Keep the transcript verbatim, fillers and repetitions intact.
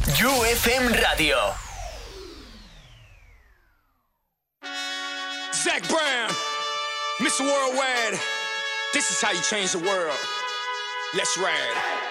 U F M Radio. Zach Brown, Mister Worldwide. This is how you change the world. Let's ride.